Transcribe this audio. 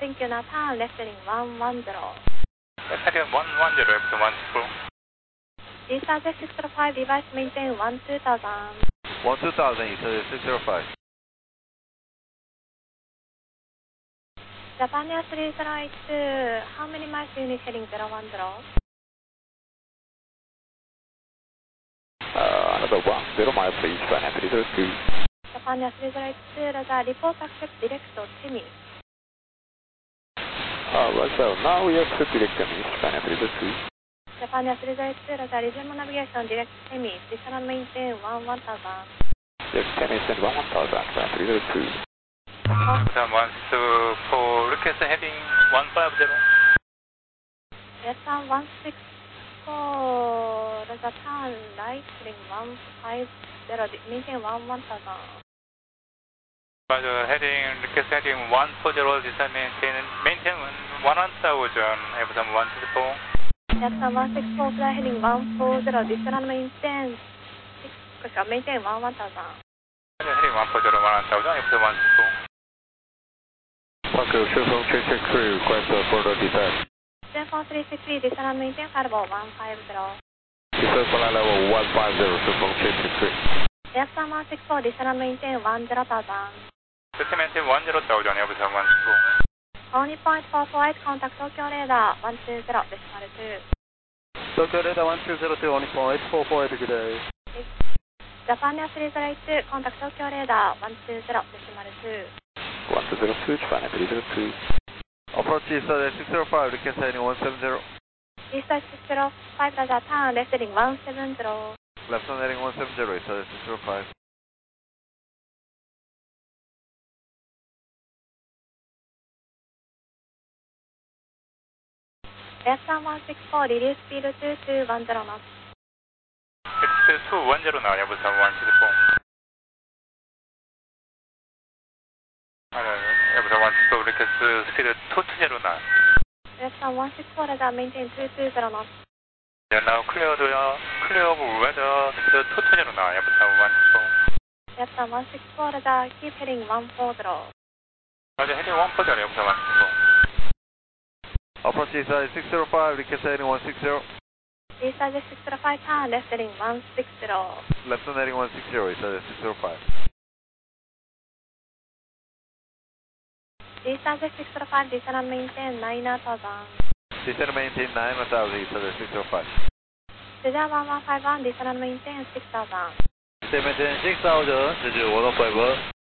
Thank you, now turn left heading 110. Left heading 110, Epson 124. Eastern 605, device maintain 12000. 12000, Eastern 605. Japan Air 3082, how many miles unit heading 010? Another 10 miles please, Japan Air 302. Japan Air 3082, Roger, report accept direct to Timmy. Roger, now we accept direct to Japan Air 302. Japan Air 3082, Roger, resume navigation direct to Timmy, additional maintain 1000. Yes, maintain 1000, Japan 302. Epson 124, request heading 150. Epson 164, Roger, turn right heading 150, maintain 1000. Roger, request heading 140, descend maintain 1000, Epson 164. Epson 164, fly heading 140, additional maintain 1000. Roger, heading 140, 1000, Epson 164. Parker, Chevron 363, request further descent. Chevron 363, additional maintain level 150. Descent flight level 150, Chevron 363. Epson 164, additional maintain 10,000. Descent maintain 10,000, Epson 164. Only point for flight, contact Tokyo radar 120, decimal 2. Tokyo radar 1202, only point 844, good day. Japan Air 3082, contact Tokyo radar 120, decimal 2. 1202, Japan Air 302. Approach Eastern 605, request heading 170. Eastern 605, Roger, turn left heading 170. Left on heading 170, Eastern 605. Epson 164, release speed 2210 knots. It's 210 now, Epson 164. Epson 164, request speed 220 now. Epson 164, Roger, maintain 220 knots. Yeah, now clear of weather, speed 220 now, Epson 164. Epson 164, Roger, keep heading 140. Roger, heading 140, Epson 164. Approach Eastern 605, request heading 160. Eastern 605, turn left heading 160. Left on heading 160, Eastern 605. Eastern 605, additional maintain 9000. Descend maintain 9000, Eastern 605. Cedar 1151, additional maintain 6000. Descend maintain 6000, Cedar 1151.